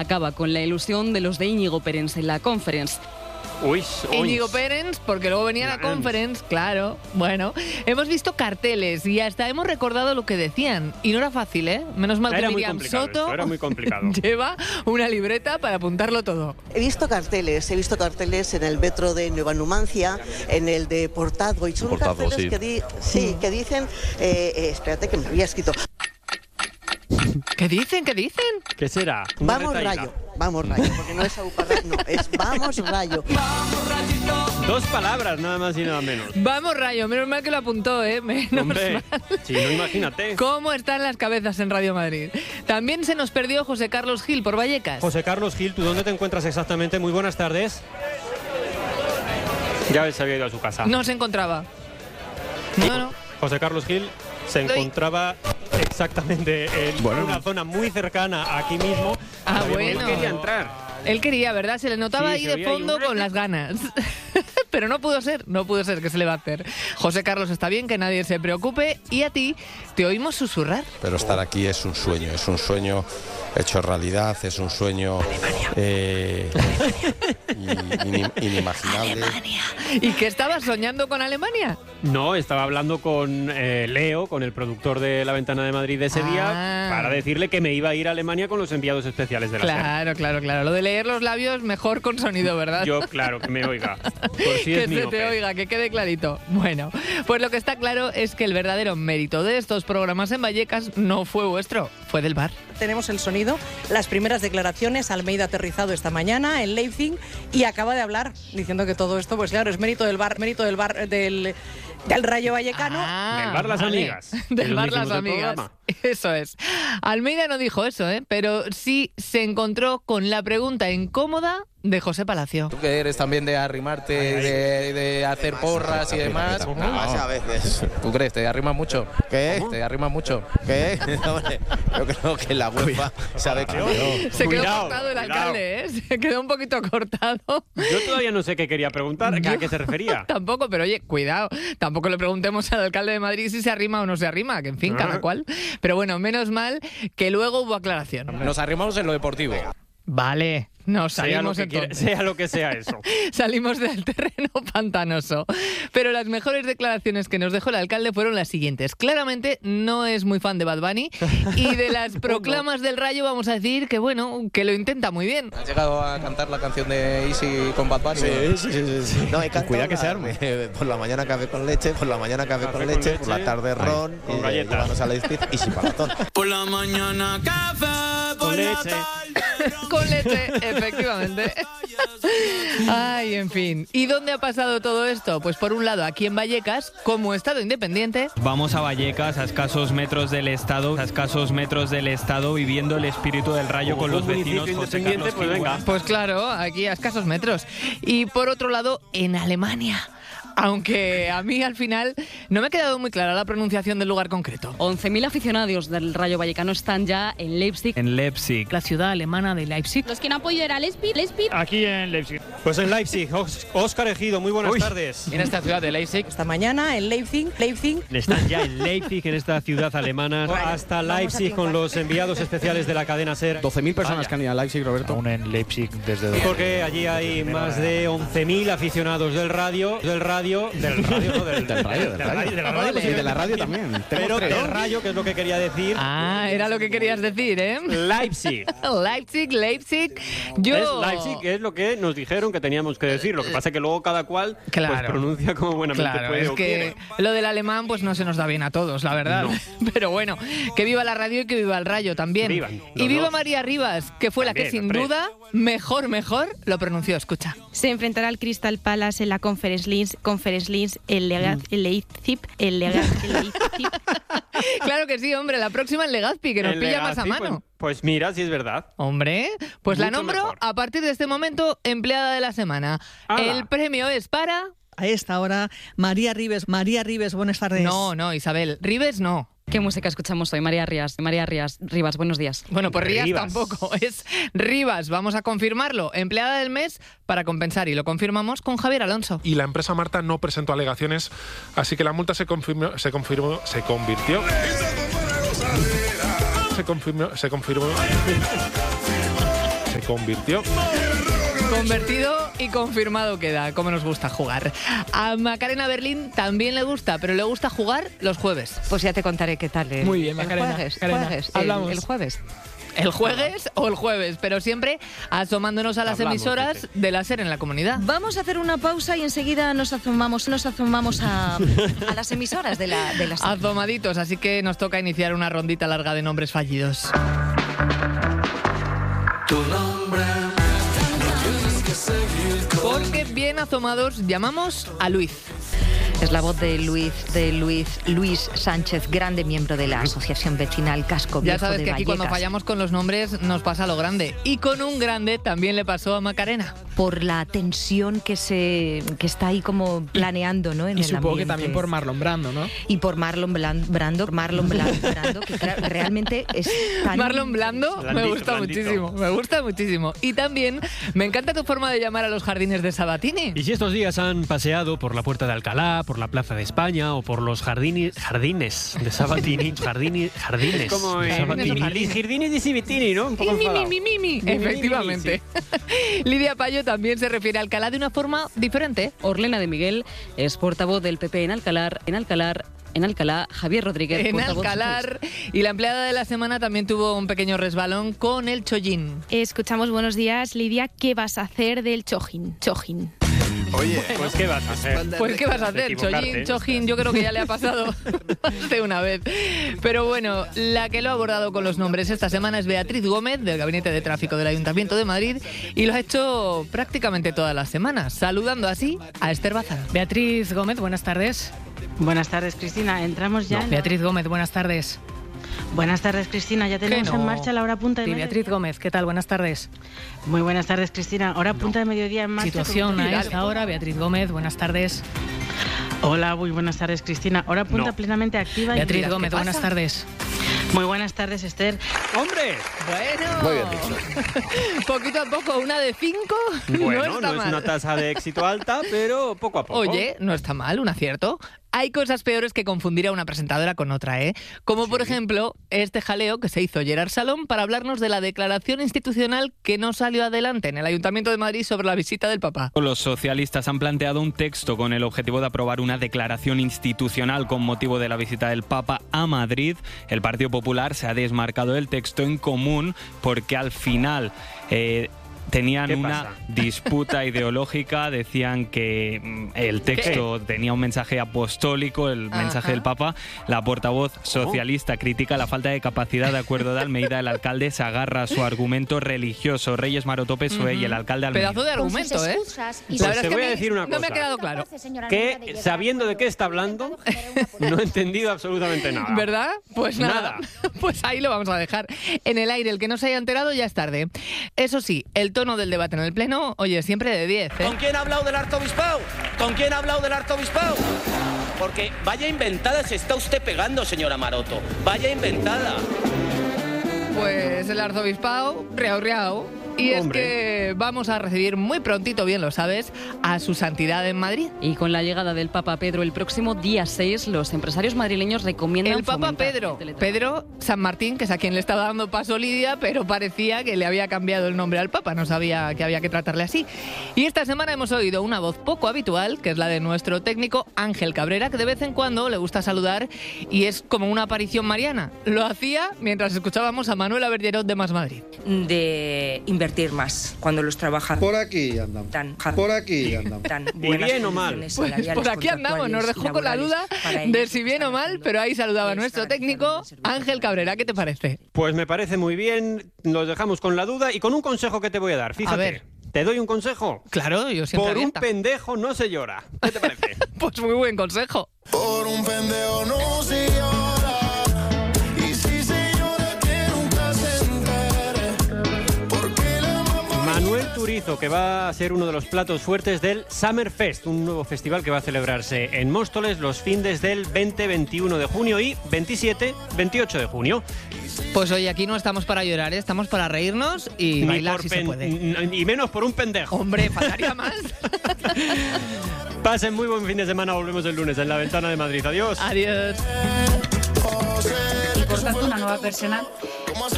acaba con la ilusión de los de Íñigo Pérez en la Conference. Íñigo Pérez, porque luego venía la Conference, claro. Bueno, hemos visto carteles y hasta hemos recordado lo que decían. Y no era fácil, ¿eh? Menos mal que Miriam Soto era muy complicado. lleva una libreta para apuntarlo todo. He visto carteles en el metro de Nueva Numancia, en el de Portazgo, y son carteles sí. que dicen, espérate que me había escrito. ¿Qué dicen? ¿Qué será? Vamos Rayo, porque no es Auparrat, no, es Vamos Rayo. Dos palabras, nada más y nada menos. Vamos Rayo, menos mal que lo apuntó, menos Hombre, mal. si no, imagínate. ¿Cómo están las cabezas en Radio Madrid? También se nos perdió José Carlos Gil por Vallecas. José Carlos Gil, ¿tú dónde te encuentras exactamente? Muy buenas tardes. Ya se había ido a su casa. No se encontraba. No. José Carlos Gil se encontraba exactamente en una zona muy cercana aquí mismo. Bueno. Él quería entrar. Él quería, ¿verdad? Se le notaba ahí de fondo con las ganas. Pero no pudo ser, ¿qué se le va a hacer? José Carlos está bien, que nadie se preocupe, y a ti te oímos susurrar. Pero estar aquí es un sueño hecho realidad, es un sueño inimaginable. Alemania. ¿Y qué estabas soñando con Alemania? No, estaba hablando con Leo, con el productor de La Ventana de Madrid de ese día, para decirle que me iba a ir a Alemania con los enviados especiales de la SER. Claro. Lo de leer los labios mejor con sonido, ¿verdad? Yo, claro, que me oiga. Que se te oiga, que quede clarito. Bueno, pues lo que está claro es que el verdadero mérito de estos programas en Vallecas no fue vuestro, fue del bar. Tenemos el sonido, las primeras declaraciones. Almeida aterrizado esta mañana en Leipzig y acaba de hablar diciendo que todo esto, pues claro, es mérito del bar del Rayo Vallecano. Del bar Las Amigas. Del bar Las Amigas. Eso es. Almeida no dijo eso, pero sí se encontró con la pregunta incómoda de José Palacio. Tú que eres también de arrimarte, de hacer porras y demás. No, a veces. ¿Tú crees? ¿Te arrimas mucho? ¿Qué? ¿Te arrimas mucho? ¿Qué? Hombre, yo creo que la UEFA sabe que no. Se quedó cortado el alcalde, Se quedó un poquito cortado. Yo todavía no sé qué quería preguntar, ¿a qué se refería? Tampoco, pero oye, cuidado. Tampoco le preguntemos al alcalde de Madrid si se arrima o no se arrima, que en fin, cada cual. Pero bueno, menos mal que luego hubo aclaración. Nos arrimamos en lo deportivo. Vale, nos salimos sea lo que sea eso. Salimos del terreno pantanoso. Pero las mejores declaraciones que nos dejó el alcalde fueron las siguientes. Claramente no es muy fan de Bad Bunny y de las proclamas del Rayo vamos a decir que bueno, que lo intenta muy bien. ¿Has llegado a cantar la canción de Easy con Bad Bunny? Sí. No, he cantado. Cuida que se arme. Por la mañana café con leche, por la la tarde ron, con galletas. Llevamos a la Speed y sin paratón. Por la mañana café, por la leche. Con leche, efectivamente. Ay, en fin. ¿Y dónde ha pasado todo esto? Pues por un lado, aquí en Vallecas, como Estado independiente. Vamos a Vallecas, a escasos metros del Estado, viviendo el espíritu del Rayo con los vecinos. José Carlos, pues venga. Pues claro, aquí a escasos metros. Y por otro lado, en Alemania. Aunque a mí al final no me ha quedado muy clara la pronunciación del lugar concreto. 11.000 aficionados del Rayo Vallecano están ya en Leipzig. En Leipzig. La ciudad alemana de Leipzig. Los que no han podido ir a Leipzig. Aquí en Leipzig. Pues en Leipzig, Óscar Ejido, muy buenas tardes. En esta ciudad de Leipzig. Esta mañana en Leipzig. Están ya en Leipzig, en esta ciudad alemana. Hasta Leipzig con los enviados especiales de la cadena SER. 12.000 personas que han ido a Leipzig, Roberto. Aún en Leipzig desde... Porque allí hay más de 11.000 aficionados del radio, de la radio también. Pero del Rayo, que es lo que quería decir. Era lo que querías decir, Leipzig. Leipzig. Leipzig es lo que nos dijeron que teníamos que decir. Lo que pasa es que luego cada cual pues pronuncia como buenamente puede es o que quiere. Lo del alemán pues no se nos da bien a todos, la verdad. No. Pero bueno, que viva la radio y que viva el Rayo también. Y viva María Rivas, que fue También, la que sin hombre. duda mejor lo pronunció. Escucha. Se enfrentará al Crystal Palace en la Conference League, el Leipzig. Claro que sí, hombre, la próxima en Legazpi, que nos En pilla más a Legazpi, mano. Pues mira, si es verdad. Hombre, pues la Mucho nombro mejor. a partir de este momento empleada de la semana. ¡Hala! El premio es para... A esta hora, María Ribes, buenas tardes. No, Isabel, Ribes no. ¿Qué música escuchamos hoy? María Rivas, buenos días. Bueno, pues Rivas Rivas. tampoco, es Rivas. Vamos a confirmarlo. Empleada del mes para compensar y lo confirmamos con Javier Alonso. Y la empresa Marta no presentó alegaciones, así que la multa se convirtió. se convirtió. Convertido y confirmado queda, como nos gusta jugar. A Macarena Berlín también le gusta, pero le gusta jugar los jueves. Pues ya te contaré qué tal. Muy bien, Macarena. Hablamos. El jueves. El jueves o el jueves, pero siempre asomándonos a las emisoras de la SER en la comunidad. Vamos a hacer una pausa y enseguida nos asomamos a las emisoras de la SER. Asomaditos, así que nos toca iniciar una rondita larga de nombres fallidos. Tu nombre. Porque bien asomados llamamos a Luis. Es la voz de Luis Sánchez, grande miembro de la Asociación Vecinal Casco Viejo de Vallecas. Ya sabes que aquí cuando fallamos con los nombres nos pasa lo grande. Y con un grande también le pasó a Macarena. Por la tensión que está ahí como planeando, ¿no? En y el supongo ambiente. Que también por Marlon Brando, ¿no? Y por Marlon Brando, que realmente es tan... Marlon Brando me gusta muchísimo. Y también me encanta tu forma de llamar a los jardines de Sabatini. Y si estos días han paseado por la Puerta de Alcalá, por la Plaza de España o por los jardines de Sabatini, jardines es como de Sabatini. Jardines de Sabatini, ¿no? Un poco mi. Efectivamente. Sí. Lidia Payo también se refiere a Alcalá de una forma diferente. Orlena de Miguel es portavoz del PP en Alcalá, Javier Rodríguez. En Alcalá. Y la empleada de la semana también tuvo un pequeño resbalón con el chollín. Escuchamos buenos días, Lidia. ¿Qué vas a hacer del chojín? Oye, pues ¿qué vas a hacer? Chojín, yo creo que ya le ha pasado de una vez. Pero bueno, la que lo ha abordado con los nombres esta semana es Beatriz Gómez, del Gabinete de Tráfico del Ayuntamiento de Madrid, y lo ha hecho prácticamente todas las semanas, saludando así a Esther Bazán. Beatriz Gómez, buenas tardes. Buenas tardes, Cristina. Entramos ya. Beatriz Gómez, buenas tardes. Buenas tardes, Cristina. Ya tenemos en marcha la hora punta de mediodía. Beatriz Gómez, ¿qué tal? Buenas tardes. Muy buenas tardes, Cristina. Hora punta de mediodía en marcha. Situación a esta hora. Beatriz Gómez, buenas tardes. Hola, muy buenas tardes, Cristina. Hora punta plenamente activa. Beatriz Gómez, buenas tardes. Muy buenas tardes, Esther. ¡Hombre! Bueno. Muy bien dicho. Poquito a poco, una de 5. Bueno, no es una tasa de éxito alta, pero poco a poco. Oye, no está mal, un acierto. Hay cosas peores que confundir a una presentadora con otra, ¿eh? Como por ejemplo, este jaleo que se hizo Gerard Salom para hablarnos de la declaración institucional que no salió adelante en el Ayuntamiento de Madrid sobre la visita del Papa. Los socialistas han planteado un texto con el objetivo de aprobar una declaración institucional con motivo de la visita del Papa a Madrid. El Partido Popular se ha desmarcado del texto en común porque al final... tenían una disputa ideológica, decían que el texto tenía un mensaje apostólico, el mensaje del Papa. La portavoz socialista critica la falta de capacidad de acuerdo de Almeida. El alcalde se agarra a su argumento religioso. Reyes Maroto PSOE y el alcalde Almeida. Pedazo de argumento, ¿eh? La verdad es que voy a decir una cosa. No me ha quedado claro. Que sabiendo de qué está hablando, no he entendido absolutamente nada. ¿Verdad? Pues nada. Pues ahí lo vamos a dejar. En el aire, el que no se haya enterado ya es tarde. Eso sí, el tono del debate en el Pleno, oye, siempre de 10, ¿eh? ¿Con quién ha hablado del arzobispado? Porque vaya inventada se está usted pegando, señora Maroto. Vaya inventada. Pues el arzobispado, riau. Y es que vamos a recibir muy prontito, bien lo sabes, a su santidad en Madrid. Y con la llegada del Papa Pedro el próximo día 6, los empresarios madrileños recomiendan... El Papa Pedro San Martín, que es a quien le estaba dando paso Lidia, pero parecía que le había cambiado el nombre al Papa, no sabía que había que tratarle así. Y esta semana hemos oído una voz poco habitual, que es la de nuestro técnico Ángel Cabrera, que de vez en cuando le gusta saludar y es como una aparición mariana. Lo hacía mientras escuchábamos a Manuela Bergerot de Más Madrid. De invertir más cuando los trabajadores... Por aquí andamos. Por aquí andamos. ¿Y bien o mal? Pues por aquí andamos, nos dejó con la duda de si bien o mal, pero ahí saludaba a nuestro técnico Ángel Cabrera. ¿Qué te parece? Pues me parece muy bien, nos dejamos con la duda y con un consejo que te voy a dar. Fíjate. A ver. ¿Te doy un consejo? Claro, yo siempre Por abierta. un pendejo no se llora. ¿Qué te parece? Pues muy buen consejo. Por un pendejo no se llora. Y si se llora que nunca se entere. Porque la mamá... Manuel Turizo, que va a ser uno de los platos fuertes del Summer Fest, un nuevo festival que va a celebrarse en Móstoles los fines del 20-21 de junio y 27-28 de junio. Pues hoy aquí no estamos para llorar, estamos para reírnos y bailar si se puede. Y menos por un pendejo. Hombre, faltaría más. Pasen muy buen fin de semana, volvemos el lunes en La Ventana de Madrid. Adiós. Adiós. Y por tanto una nueva persona